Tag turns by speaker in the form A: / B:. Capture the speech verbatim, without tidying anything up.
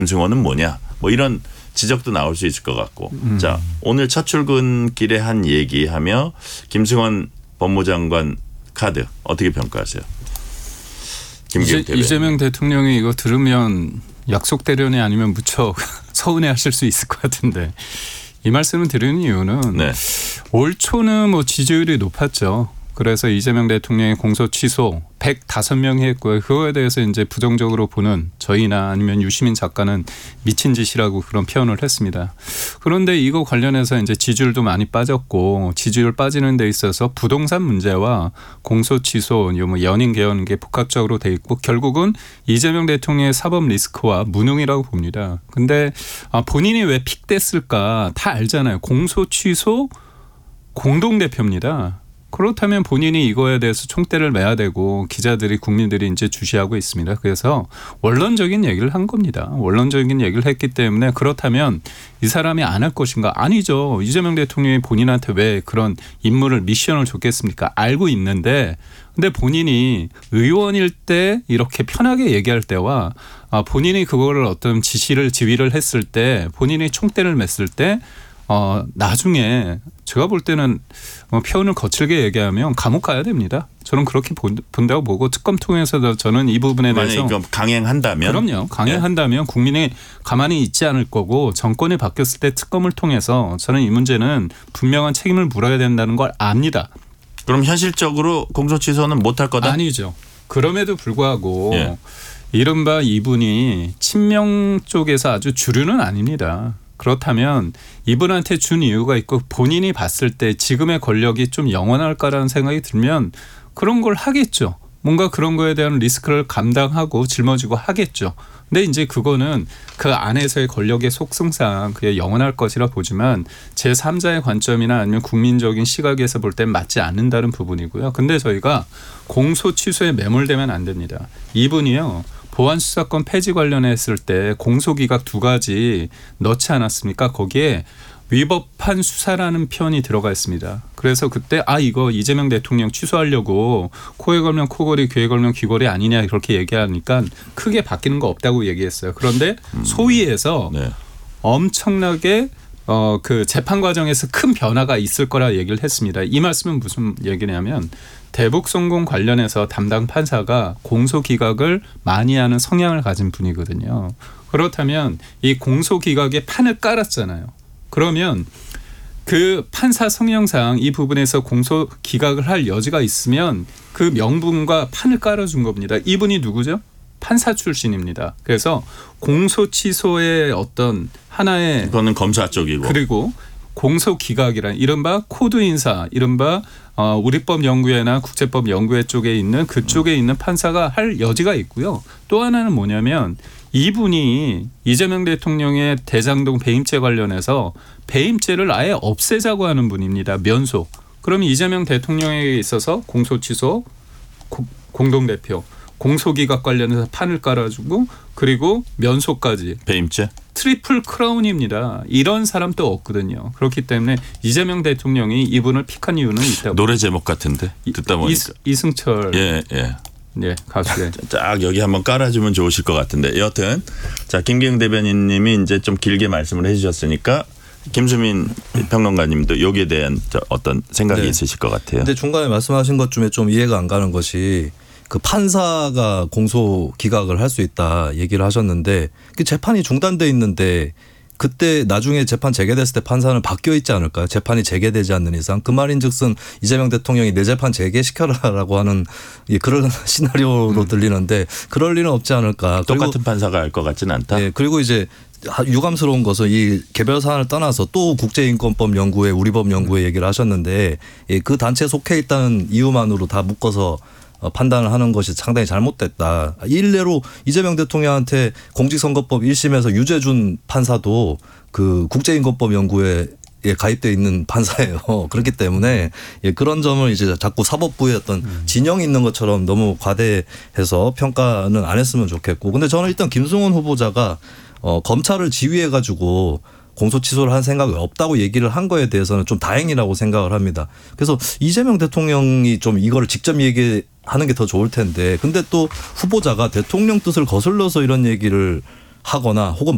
A: 김승원은 뭐냐 뭐 이런 지적도 나올 수 있을 것 같고
B: 음.
A: 자 오늘 첫 출근길에 한 얘기하며 김승원 법무장관 카드 어떻게 평가하세요?
B: 이재, 이재명 대통령이 이거 들으면 약속대련이 아니면 무척 서운해하실 수 있을 것 같은데 이 말씀을 드리는 이유는
A: 네.
B: 올 초는 뭐 지지율이 높았죠. 그래서 이재명 대통령의 공소 취소 백오 명이 했고요. 그거에 대해서 이제 부정적으로 보는 저희나 아니면 유시민 작가는 미친 짓이라고 그런 표현을 했습니다. 그런데 이거 관련해서 이제 지지율도 많이 빠졌고 지지율 빠지는 데 있어서 부동산 문제와 공소 취소, 뭐 연임 개헌 게 복합적으로 돼 있고 결국은 이재명 대통령의 사법 리스크와 무능이라고 봅니다. 근데 본인이 왜 픽됐을까 다 알잖아요. 공소 취소 공동대표입니다. 그렇다면 본인이 이거에 대해서 총대를 매야 되고 기자들이 국민들이 이제 주시하고 있습니다. 그래서 원론적인 얘기를 한 겁니다. 원론적인 얘기를 했기 때문에 그렇다면 이 사람이 안 할 것인가? 아니죠. 이재명 대통령이 본인한테 왜 그런 임무를 미션을 줬겠습니까? 알고 있는데 근데 본인이 의원일 때 이렇게 편하게 얘기할 때와 본인이 그거를 어떤 지시를 지휘를 했을 때 본인이 총대를 맸을 때 어, 나중에 제가 볼 때는 표현을 거칠게 얘기하면 감옥 가야 됩니다. 저는 그렇게 본다고 보고 특검 통해서도 저는 이 부분에 대해서
A: 만약에 강행한다면
B: 그럼요. 강행한다면 국민이 가만히 있지 않을 거고 정권이 바뀌었을 때 특검을 통해서 저는 이 문제는 분명한 책임을 물어야 된다는 걸 압니다.
A: 그럼 현실적으로 공소 취소는 못할 거다?
B: 아니죠. 그럼에도 불구하고
A: 예.
B: 이른바 이분이 친명 쪽에서 아주 주류는 아닙니다. 그렇다면 이분한테 준 이유가 있고 본인이 봤을 때 지금의 권력이 좀 영원할까라는 생각이 들면 그런 걸 하겠죠. 뭔가 그런 거에 대한 리스크를 감당하고 짊어지고 하겠죠. 근데 이제 그거는 그 안에서의 권력의 속성상 그게 영원할 것이라 보지만 제삼자의 관점이나 아니면 국민적인 시각에서 볼 땐 맞지 않는다는 부분이고요. 근데 저희가 공소 취소에 매몰되면 안 됩니다. 이분이요. 보안수사권 폐지 관련했을 때 공소기각 두 가지 넣지 않았습니까? 거기에 위법한 수사라는 표현이 들어가 있습니다. 그래서 그때 아 이거 이재명 대통령 취소하려고 코에 걸면 코걸이 귀에 걸면 귀걸이 아니냐 그렇게 얘기하니까 크게 바뀌는 거 없다고 얘기했어요. 그런데 소위에서 네. 엄청나게 어, 그 재판 과정에서 큰 변화가 있을 거라 얘기를 했습니다. 이 말씀은 무슨 얘기냐면 대북 송금 관련해서 담당 판사가 공소 기각을 많이 하는 성향을 가진 분이거든요. 그렇다면 이 공소 기각에 판을 깔았잖아요. 그러면 그 판사 성향상 이 부분에서 공소 기각을 할 여지가 있으면 그 명분과 판을 깔아준 겁니다. 이분이 누구죠? 판사 출신입니다. 그래서 공소 취소의 어떤 하나의
A: 그거는 검사 쪽이고
B: 그리고 공소 기각이란 이른바 코드 인사, 이른바 어, 우리법 연구회나 국제법 연구회 쪽에 있는 그쪽에 있는 판사가 할 여지가 있고요. 또 하나는 뭐냐면 이분이 이재명 대통령의 대장동 배임죄 관련해서 배임죄를 아예 없애자고 하는 분입니다. 면소. 그러면 이재명 대통령에게 있어서 공소 취소 공동대표. 공소기각 관련해서 판을 깔아주고 그리고 면소까지.
A: 배임죄?
B: 트리플 크라운입니다. 이런 사람 또 없거든요. 그렇기 때문에 이재명 대통령이 이분을 픽한 이유는 있다고.
A: 노래 제목 같은데 듣다 보니까.
B: 이스, 이승철.
A: 예, 예.
B: 네, 가수의.
A: 딱 여기 한번 깔아주면 좋으실 것 같은데. 여하튼 자 김기영 대변인님이 이제 좀 길게 말씀을 해주셨으니까 김수민 평론가님도 여기에 대한 어떤 생각이 네. 있으실 것 같아요.
C: 근데 중간에 말씀하신 것 중에 좀 이해가 안 가는 것이 그 판사가 공소 기각을 할 수 있다 얘기를 하셨는데 그 재판이 중단돼 있는데 그때 나중에 재판 재개됐을 때 판사는 바뀌어 있지 않을까요? 재판이 재개되지 않는 이상. 그 말인즉슨 이재명 대통령이 내 재판 재개시켜라라고 하는 그런 시나리오로 들리는데 그럴 리는 없지 않을까.
A: 똑같은 판사가 할 것 같지는 않다.
C: 네, 그리고 이제 유감스러운 것은 이 개별 사안을 떠나서 또 국제인권법 연구회, 우리법 연구회 얘기를 하셨는데 그 단체에 속해 있다는 이유만으로 다 묶어서 판단을 하는 것이 상당히 잘못됐다. 일례로 이재명 대통령한테 공직선거법 일 심에서 유죄 준 판사도 그 국제인권법 연구회에 가입되어 있는 판사예요. 그렇기 때문에 그런 점을 이제 자꾸 사법부의 어떤 진영이 있는 것처럼 너무 과대해서 평가는 안 했으면 좋겠고. 근데 저는 일단 김승원 후보자가 어, 검찰을 지휘해 가지고 공소 취소를 한 생각이 없다고 얘기를 한 거에 대해서는 좀 다행이라고 생각을 합니다. 그래서 이재명 대통령이 좀 이거를 직접 얘기하는 게 더 좋을 텐데 근데 또 후보자가 대통령 뜻을 거슬러서 이런 얘기를 하거나 혹은